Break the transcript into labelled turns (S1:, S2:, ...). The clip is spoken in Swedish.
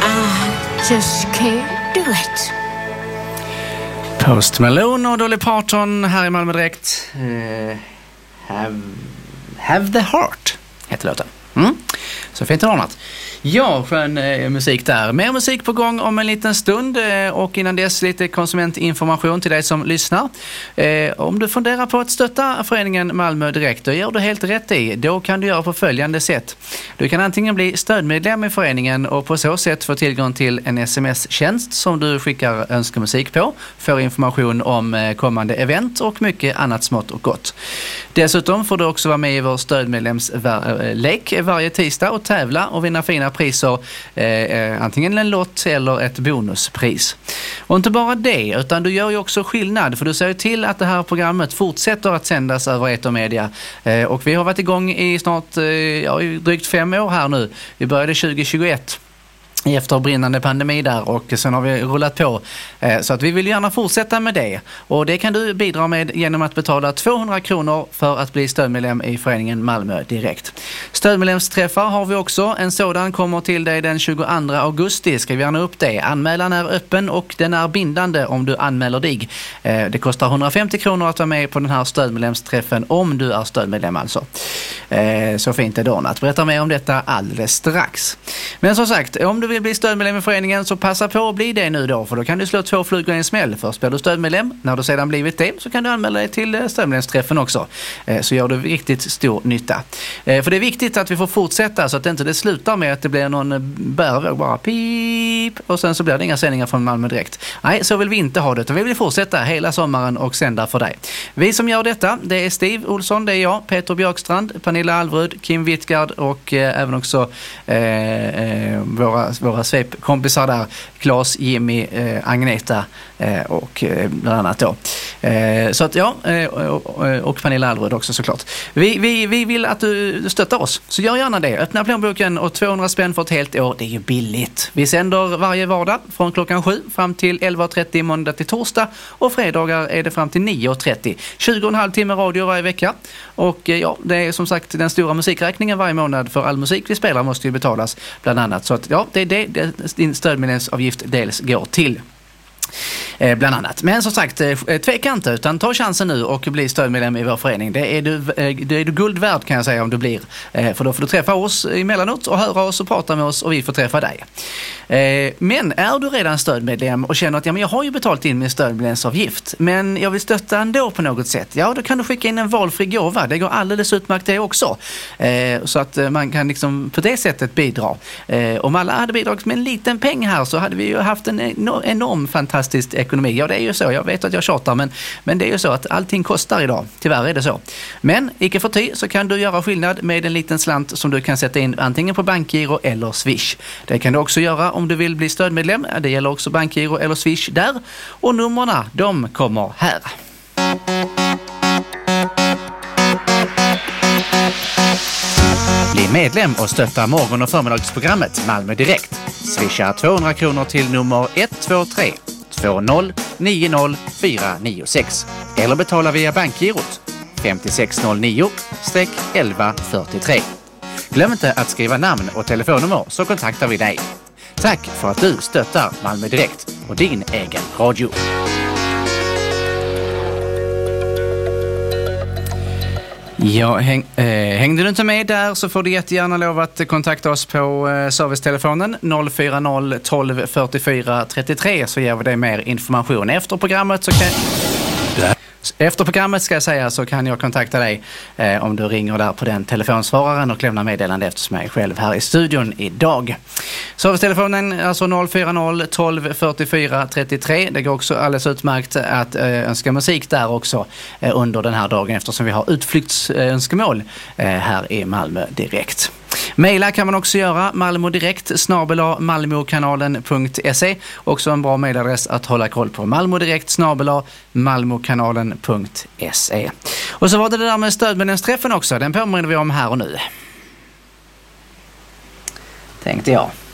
S1: Just can't do it.
S2: Post Malone och Dolly Parton här i Malmö Direkt. Have the Heart heter låten. Så fint ordnat. Ja, skön musik där. Mer musik på gång om en liten stund och innan dess lite konsumentinformation till dig som lyssnar. Om du funderar på att stötta föreningen Malmö Direkt, då gör du helt rätt i. Då kan du göra på följande sätt. Du kan antingen bli stödmedlem i föreningen och på så sätt få tillgång till en sms-tjänst som du skickar önskemusik på, får information om kommande event och mycket annat smått och gott. Dessutom får du också vara med i vår stödmedlemslek varje tisdag och tävla och vinna fina priser, antingen en lott eller ett bonuspris. Och inte bara det, utan du gör ju också skillnad, för du ser ju till att det här programmet fortsätter att sändas över etermedia. Och vi har varit igång i snart i drygt 5 år här nu. Vi började 2021. Efter brinnande pandemi där och sen har vi rullat på. Så att vi vill gärna fortsätta med det. Och det kan du bidra med genom att betala 200 kronor för att bli stödmedlem i föreningen Malmö Direkt. Stödmedlemsträffar har vi också. En sådan kommer till dig den 22 augusti. Skriv gärna upp det. Anmälan är öppen och den är bindande om du anmäler dig. Det kostar 150 kronor att vara med på den här stödmedlemsträffen om du är stödmedlem alltså. Så fint är det ordnat. Berätta mer om detta alldeles strax. Men som sagt, om du vill bli stödmedlem i föreningen så passa på att bli det nu då, för då kan du slå 2 flugor i en smäll. Först blir du stödmedlem, när du sedan blivit det så kan du anmäla dig till stödmedlemsträffen också. Så gör du riktigt stor nytta. För det är viktigt att vi får fortsätta så att inte det slutar med att det blir någon bärvåg bara pip och sen så blir det inga sändningar från Malmö Direkt. Nej, så vill vi inte ha det, utan vi vill fortsätta hela sommaren och sända för dig. Vi som gör detta, det är Steve Olsson, det är jag, Peter Björkstrand, Pernilla Alvrud, Kim Wittgard och även också våra svepkompisar där, Claes, Jimmy, Agneta och bland annat då. Så att ja, och Pernilla Alvrud också såklart. Vi vill att du stöttar oss, så gör gärna det. Öppna plånboken och 200 spänn för ett helt år, det är ju billigt. Vi sänder varje vardag från klockan 7 fram till 11.30 måndag till torsdag och fredagar är det fram till 9.30. 20,5 timmar radio varje vecka. Och ja, det är som sagt den stora musikräkningen varje månad för all musik vi spelar måste ju betalas bland annat. Så att ja, det är det din stödmedlemsavgift dels går till. Bland annat. Men som sagt, tveka inte utan ta chansen nu och bli stödmedlem i vår förening. Det är du guld värd kan jag säga om du blir. För då får du träffa oss emellanåt och höra oss och prata med oss och vi får träffa dig. Men är du redan stödmedlem och känner att ja, men jag har ju betalt in min stödmedlemsavgift men jag vill stötta ändå på något sätt. Ja, då kan du skicka in en valfri gåva. Det går alldeles utmärkt det också. Så att man kan liksom på det sättet bidra. Om alla hade bidragit med en liten peng här så hade vi ju haft en enorm fantastisk ekonomi. Ja, det är ju så. Jag vet att jag tjatar men det är ju så att allting kostar idag. Tyvärr är det så. Men icke förty så kan du göra skillnad med en liten slant som du kan sätta in antingen på bankgiro eller Swish. Det kan du också göra om du vill bli stödmedlem. Det gäller också bankgiro eller Swish där. Och nummerna, de kommer här. Bli medlem och stötta morgon- och förmiddagsprogrammet Malmö Direkt. Swisha 200 kronor till nummer 123 20 90 496 eller betala via bankgirot 5609-1143. Glöm inte att skriva namn och telefonnummer så kontaktar vi dig. Tack för att du stöttar Malmö Direkt och din egen radio. Ja, hängde du inte med där så får du jättegärna lov att kontakta oss på servicetelefonen 040 12 44 33 så ger vi dig mer information. Efter programmet ska jag säga så kan jag kontakta dig om du ringer där på den telefonsvararen och lämnar meddelande efter mig själv här i studion idag. Servicetelefonen alltså 040 12 44 33. Det går också alldeles utmärkt att önska musik där också under den här dagen eftersom vi har utflyktsönskemål här i Malmö Direkt. Maila kan man också göra, malmodirekt@malmokanalen.se. Också en bra mailadress att hålla koll på, malmodirekt@malmokanalen.se. Och så var det där med stödmedlemsträffen också, den påminner vi om här och nu. Tänkte jag.